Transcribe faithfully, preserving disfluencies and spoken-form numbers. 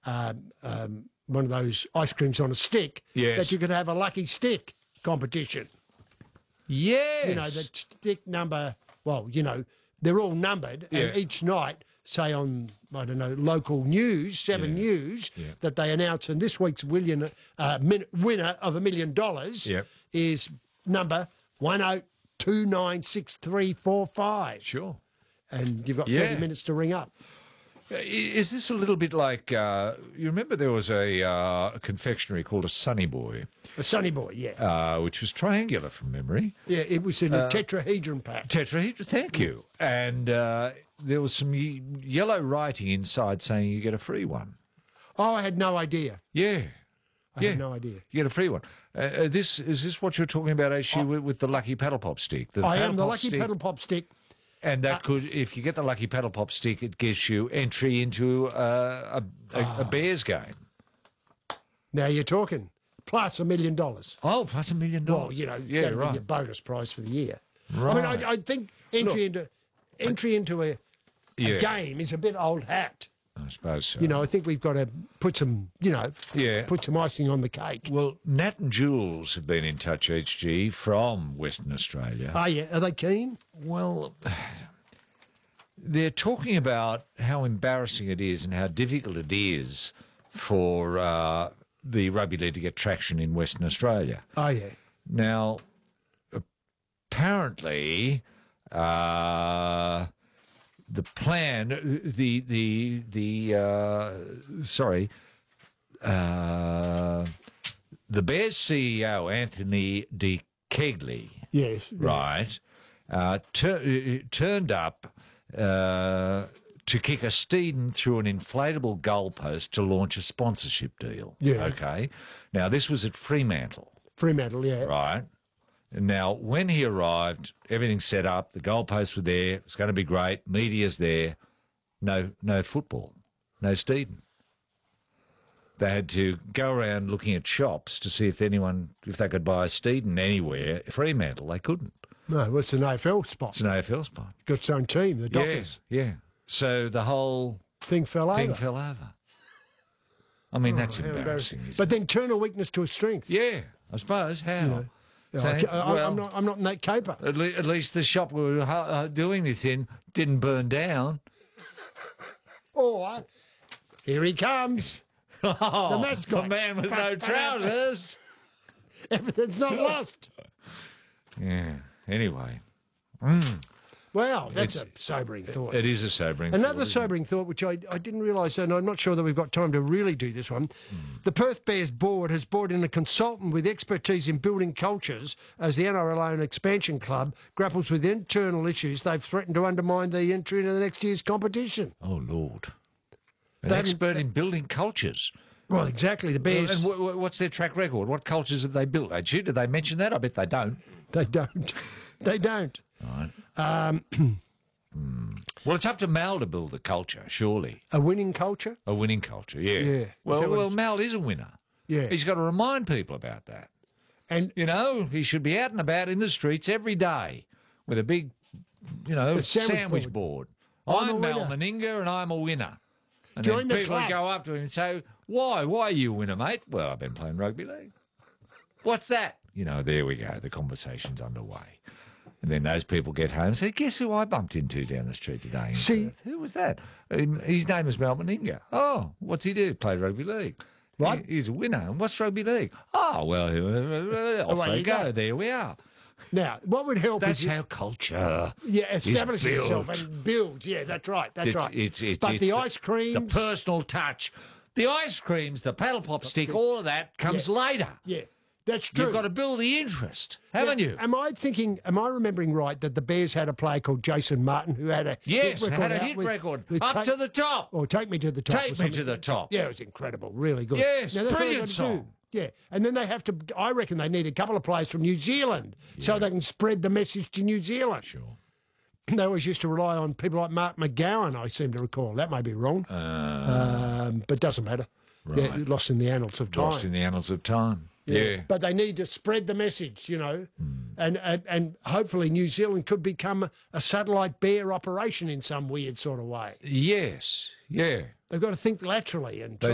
um, um, one of those ice creams on a stick, Yes. that you could have a lucky stick competition. Yes. You know, the stick number, well, you know, they're all numbered, Yeah. and each night, say on, I don't know, local news, Seven Yeah. News, Yeah. that they announce, and this week's William, uh, min- winner of a million dollars Yep. is number one oh two nine six three four five. Sure. And you've got Yeah. thirty minutes to ring up. I- Is this a little bit like, uh, you remember there was a, uh, a confectionery called a Sunny Boy, A Sunny Boy, yeah. uh, which was triangular from memory. yeah, it was in a Uh, tetrahedron pack. Tetrahedron, thank you. And uh, there was some ye- yellow writing inside saying you get a free one. Oh, I had no idea. Yeah. I yeah. had no idea. You get a free one. Uh, uh, this Is this what you're talking about, actually, with, with the Lucky Paddle Pop stick? The I paddle am the pop lucky stick, pedal pop stick. And that could, if you get the Lucky Paddle Pop stick, it gives you entry into uh, a, a, a Bears game. Now you're talking. Plus a million dollars. Oh, plus a million dollars. Well, you know, yeah, that'll right. be your bonus prize for the year. Right. I mean, I, I think entry Look, into entry into a, a Yeah. game is a bit old hat. I suppose so. You know, I think we've got to put some, you know, Yeah. put some icing on the cake. Well, Nat and Jules have been in touch, H G, from Western Australia. Oh, yeah. Are they keen? Well, they're talking about how embarrassing it is and how difficult it is for uh, the rugby league to get traction in Western Australia. Oh, yeah. Now, apparently, uh, the plan, the the the uh, sorry, uh, the Bears C E O Anthony De Kegley, Yes. right, uh, tur- turned up uh, to kick a Steeden through an inflatable goalpost to launch a sponsorship deal. Yeah. Okay. Now this was at Fremantle. Fremantle, yeah. Right. Now, when he arrived, everything's set up. The goalposts were there. It's going to be great. Media's there. No, no football. No Steeden. They had to go around looking at shops to see if anyone, if they could buy a Steeden anywhere. Fremantle, they couldn't. No, well, it's an A F L spot. It's an A F L spot. Got its own team, the Dockers. Yeah, yeah. So the whole Thing fell thing over. fell over. I mean, that's How embarrassing. isn't But then turn a weakness to a strength. it? Yeah, I suppose. How? Yeah, So, I, I, well- I'm, not, I'm not in that caper. At, le- at least the shop we were uh, doing this in didn't burn down. Or, here he comes. Oh, The mascot. the man with no trousers. Everything's not lost. Yeah. Anyway, Wow, that's a sobering thought. it is a sobering. Another thought, isn't it? sobering thought, which I, I didn't realise, and I'm not sure that we've got time to really do this one. The Perth Bears board has brought in a consultant with expertise in building cultures as the N R L own expansion club grapples with internal issues. They've threatened to undermine the entry into the next year's competition. Oh Lord, an They haven't- expert in building cultures. Well, exactly. The Bears, And wh- wh- what's their track record? What cultures have they built? Actually, did they mention that? I bet they don't. they don't. They don't. Right. Um, Well, it's up to Mal to build the culture, surely. a winning culture? A winning culture, yeah. Yeah. Is Well, that what well, it's- Mal is a winner. Yeah. He's got to remind people about that. And You know, he should be out and about in the streets every day with a big, you know, A sandwich sandwich, board. board. I'm a I'm Mal winner. Meninga and I'm a winner. And Join the then people would club. go up to him and say, why? Why are you a winner, mate? Well, I've been playing rugby league. What's that? You know, there we go. The conversation's underway. And then those people get home and say, guess who I bumped into down the street today in See- Perth? Who was that? Um, his name is Mal Meninga. Oh, what's he do? Play rugby league. Right. He- he's a winner. And what's rugby league? Oh, well, uh, off Away they you go. go. There we are. now, what would help That's is you- how culture yeah, establish is itself built. and builds. Yeah, that's right. That's It- right. it's- it's- but it's the ice creams, The personal touch. The ice creams, the paddle pop stick, all of that comes Yeah. later. yeah, that's true. You've got to build the interest, haven't Yeah. you? Am I thinking? Am I remembering right that the Bears had a player called Jason Martin who had a Yes, hit record had a out hit with- record. with Up Take- to the top. or take me to the top. Take or Me something. to the Top. Yeah, it was incredible, really good. Yes, Now, that's what they've brilliant got to song. do. Yeah, and then they have to. I reckon they need a couple of players from New Zealand so they can spread the message to New Zealand. Sure. They always used to rely on people like Mark McGowan, I seem to recall. That may be wrong, um, but doesn't matter. They're right. lost in the annals of time. Lost in the annals of time. Yeah. But they need to spread the message, you know, Hmm. and, and and hopefully New Zealand could become a satellite bear operation in some weird sort of way. Yes. Yeah. They've got to think laterally and They try